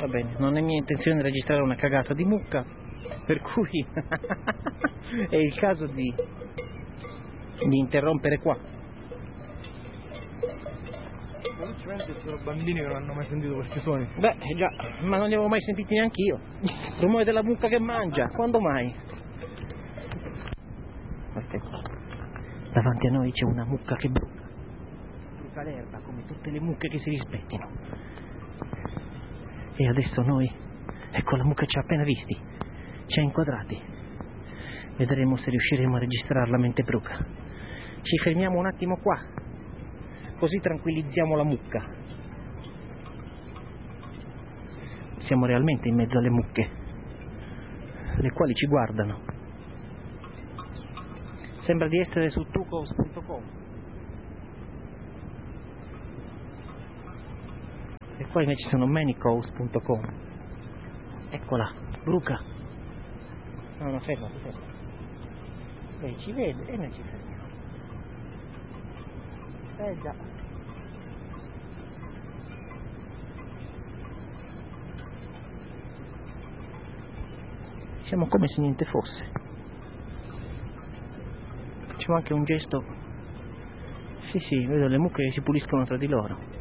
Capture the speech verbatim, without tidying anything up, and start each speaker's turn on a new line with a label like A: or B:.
A: Va bene, non è mia intenzione registrare una cagata di mucca, per cui è il caso di, di interrompere qua.
B: Velocemente sono bambini che non hanno mai sentito questi suoni.
A: Beh, già, ma non li avevo mai sentiti neanche io. Il rumore della mucca che mangia, quando mai? Aspetta, davanti a noi c'è una mucca che bruca. Bruca l'erba come tutte le mucche che si rispettino. E adesso noi, ecco la mucca ci ha appena visti, ci ha inquadrati. Vedremo se riusciremo a registrarla mentre bruca. Ci fermiamo un attimo qua, così tranquillizziamo la mucca. Siamo realmente in mezzo alle mucche, le quali ci guardano. Sembra di essere su tucos punto com. E qua invece sono manicos punto com. Eccola, bruca. No, no, fermati, fermati. Lei ci vede e noi ci fermiamo. Eh già. Siamo come se niente fosse. Facciamo anche un gesto. Sì, sì, vedo le mucche che si puliscono tra di loro.